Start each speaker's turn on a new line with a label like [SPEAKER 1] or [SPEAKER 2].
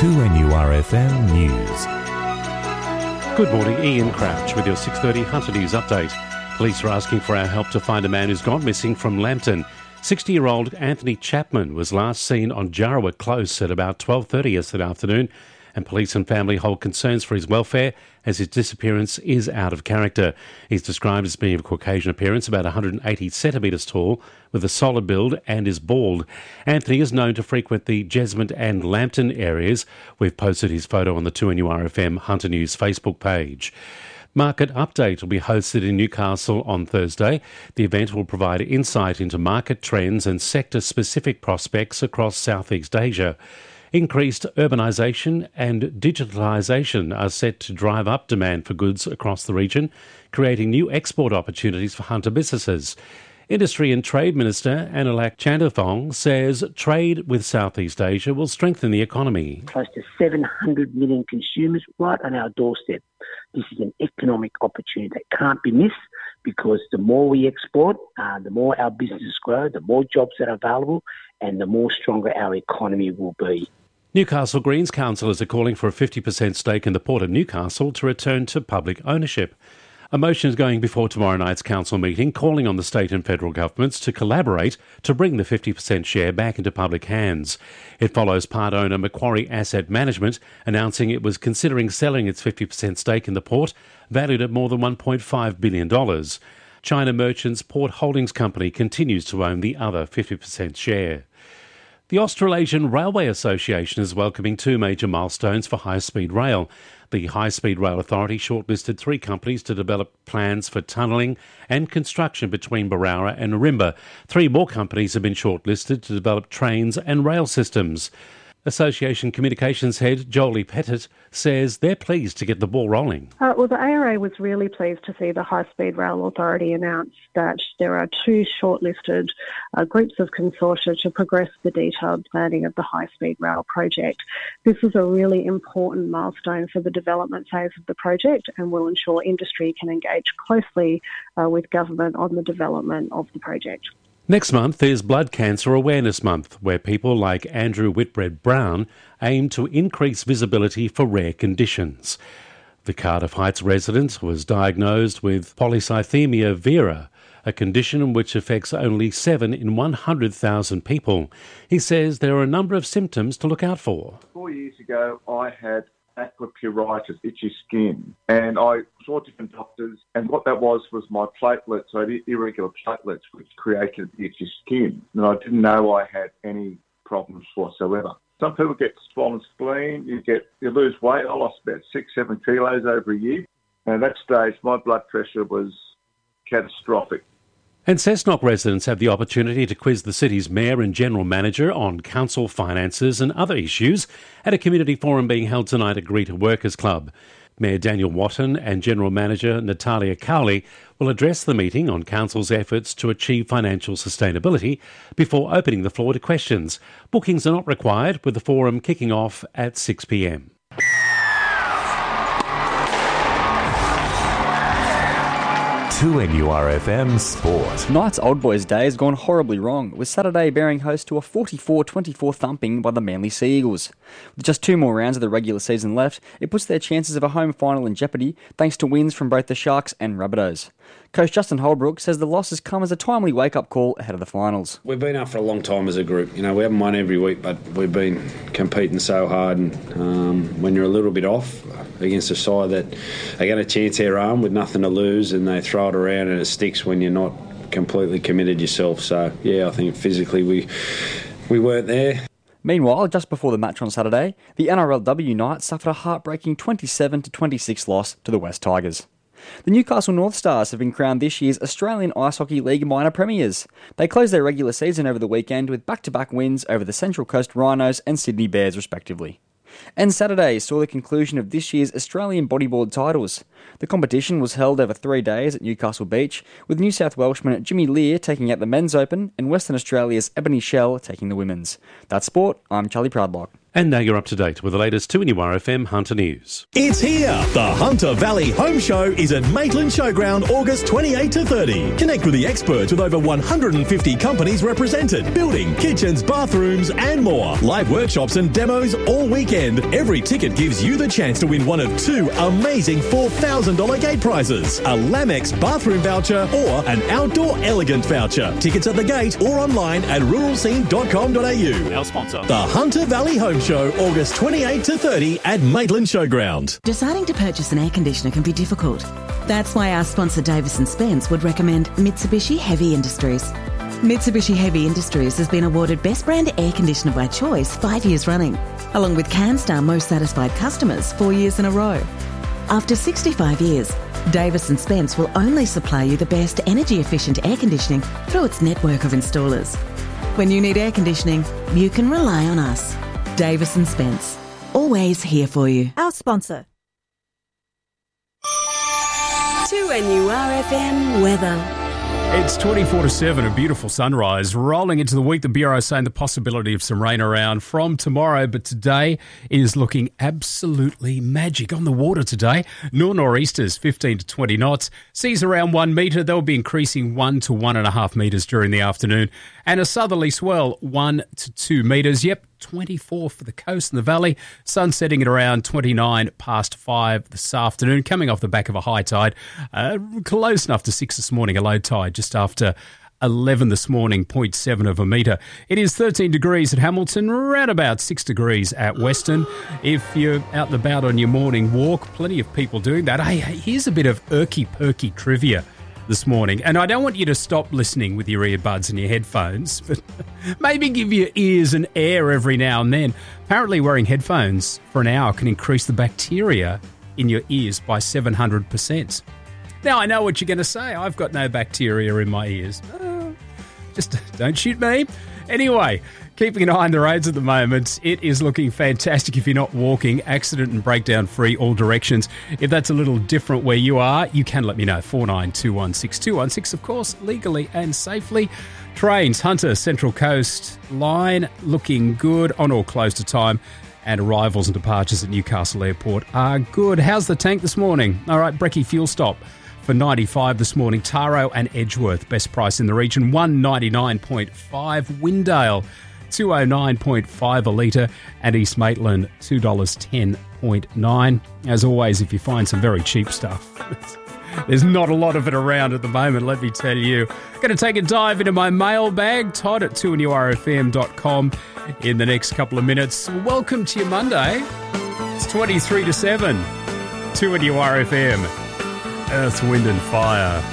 [SPEAKER 1] 2NURFM News.
[SPEAKER 2] Good morning, Ian Crouch with your 6:30 Hunter News update. Police are asking for our help to find a man who's gone missing from Lambton. 60-year-old Anthony Chapman was last seen on Jarrawa Close at about 12:30 yesterday afternoon, and police and family hold concerns for his welfare as his disappearance is out of character. He's described as being of Caucasian appearance, about 180 centimetres tall, with a solid build and is bald. Anthony is known to frequent the Jesmond and Lambton areas. We've posted his photo on the 2NURFM Hunter News Facebook page. Market Update will be hosted in Newcastle on Thursday. The event will provide insight into market trends and sector-specific prospects across Southeast Asia. Increased urbanisation and digitalisation are set to drive up demand for goods across the region, creating new export opportunities for Hunter businesses. Industry and Trade Minister Anilak Chandathong says trade with Southeast Asia will strengthen the economy.
[SPEAKER 3] Close to 700 million consumers right on our doorstep. This is an economic opportunity that can't be missed, because the more we export, the more our businesses grow, the more jobs that are available, and the more stronger our economy will be.
[SPEAKER 2] Newcastle Greens councillors are calling for a 50% stake in the Port of Newcastle to return to public ownership. A motion is going before tomorrow night's council meeting, calling on the state and federal governments to collaborate to bring the 50% share back into public hands. It follows part owner Macquarie Asset Management announcing it was considering selling its 50% stake in the port, valued at more than $1.5 billion. China Merchants Port Holdings Company continues to own the other 50% share. The Australasian Railway Association is welcoming two major milestones for high-speed rail. The High Speed Rail Authority shortlisted 3 companies to develop plans for tunnelling and construction between Berowra and Ourimbah. 3 more companies have been shortlisted to develop trains and rail systems. Association Communications Head Jolie Pettit says they're pleased to get the ball rolling.
[SPEAKER 4] Well, the ARA was really pleased to see the High Speed Rail Authority announce that there are 2 shortlisted groups of consortia to progress the detailed planning of the High Speed Rail project. This is a really important milestone for the development phase of the project and will ensure industry can engage closely with government on the development of the project.
[SPEAKER 2] Next month is Blood Cancer Awareness Month, where people like Andrew Whitbread Brown aim to increase visibility for rare conditions. The Cardiff Heights resident was diagnosed with polycythemia vera, a condition which affects only 7 in 100,000 people. He says there are a number of symptoms to look out for.
[SPEAKER 5] 4 years ago, I had aqua pruritus, itchy skin, and I saw different doctors, and what that was my platelets. I had irregular platelets which created itchy skin, and I didn't know I had any problems whatsoever. Some people get swollen spleen, you lose weight. I lost about 6-7 kilos over a year, and at that stage my blood pressure was catastrophic.
[SPEAKER 2] And Cessnock residents have the opportunity to quiz the city's mayor and general manager on council finances and other issues at a community forum being held tonight at Greta Workers Club. Mayor Daniel Watton and General Manager Natalia Cowley will address the meeting on council's efforts to achieve financial sustainability before opening the floor to questions. Bookings are not required, with the forum kicking off at 6 p.m.
[SPEAKER 1] 2NURFM Sport.
[SPEAKER 6] Tonight's Old Boys Day has gone horribly wrong, with Saturday bearing host to a 44-24 thumping by the Manly Sea Eagles. With just 2 more rounds of the regular season left, it puts their chances of a home final in jeopardy thanks to wins from both the Sharks and Rabbitohs. Coach Justin Holbrook says the loss has come as a timely wake-up call ahead of the finals.
[SPEAKER 7] We've been up for a long time as a group. We haven't won every week, but we've been competing so hard. And when you're a little bit off against a side that are going to chance their arm with nothing to lose, and they throw it around and it sticks when you're not completely committed yourself. So, yeah, I think physically we weren't there.
[SPEAKER 6] Meanwhile, just before the match on Saturday, the NRLW Knights suffered a heartbreaking 27-26 loss to the West Tigers. The Newcastle North Stars have been crowned this year's Australian Ice Hockey League minor premiers. They closed their regular season over the weekend with back-to-back wins over the Central Coast Rhinos and Sydney Bears respectively. And Saturday saw the conclusion of this year's Australian bodyboard titles. The competition was held over 3 days at Newcastle Beach, with New South Welshman Jimmy Lear taking out the men's open and Western Australia's Ebony Shell taking the women's. That's sport. I'm Charlie Proudlock.
[SPEAKER 2] And now you're up to date with the latest 2NURFM Hunter News.
[SPEAKER 8] It's here! The Hunter Valley Home Show is at Maitland Showground, August 28 to 30. Connect with the experts with over 150 companies represented. Building, kitchens, bathrooms and more. Live workshops and demos all weekend. Every ticket gives you the chance to win one of 2 amazing $4,000 gate prizes. A Lamex bathroom voucher or an Outdoor Elegant voucher. Tickets at the gate or online at ruralscene.com.au.
[SPEAKER 9] Our sponsor.
[SPEAKER 8] The Hunter Valley Home Show, August 28 to 30 at Maitland Showground.
[SPEAKER 10] Deciding to purchase an air conditioner can be difficult. That's why our sponsor Davis & Spence would recommend Mitsubishi Heavy Industries. Mitsubishi Heavy Industries has been awarded Best Brand Air Conditioner by Choice 5 years running, along with CanStar Most Satisfied Customers 4 years in a row. After 65 years, Davis & Spence will only supply you the best energy-efficient air conditioning through its network of installers. When you need air conditioning, you can rely on us. Davis & Spence, always here for you.
[SPEAKER 11] Our sponsor. 2NURFM weather.
[SPEAKER 9] It's 24 to 7, a beautiful sunrise. Rolling into the week, the Bureau is saying the possibility of some rain around from tomorrow, but today is looking absolutely magic. On the water today, nor'easters 15 to 20 knots, seas around 1 metre. They'll be increasing 1 to 1.5 metres during the afternoon, and a southerly swell 1 to 2 metres. Yep, 24 for the coast and the valley. Sun setting at around 29 past 5 this afternoon, coming off the back of a high tide. Close enough to 6 this morning, a low tide just after 11 this morning, 0.7 of a metre. It is 13 degrees at Hamilton, around about 6 degrees at Western. If you're out and about on your morning walk, plenty of people doing that. Hey, here's a bit of irky-perky trivia this morning. And I don't want you to stop listening with your earbuds and your headphones, but maybe give your ears an air every now and then. Apparently wearing headphones for an hour can increase the bacteria in your ears by 700%. Now, I know what you're going to say. I've got no bacteria in my ears. Just don't shoot me. Anyway, keeping an eye on the roads at the moment. It is looking fantastic if you're not walking, accident and breakdown free all directions. If that's a little different where you are, you can let me know. 49216216, of course, legally and safely. Trains, Hunter, Central Coast line, looking good on or close to time. And arrivals and departures at Newcastle Airport are good. How's the tank this morning? All right, Brekkie fuel stop for 95 this morning. Taro and Edgeworth, best price in the region, 199.5. Windale, 209.5 a litre, and East Maitland, $2.10.9. As always, if you find some very cheap stuff, there's not a lot of it around at the moment, let me tell you. Going to take a dive into my mailbag, Todd at 2NURFM.com in the next couple of minutes. Welcome to your Monday. It's 23 to 7. 2NURFM. Earth, Wind and Fire.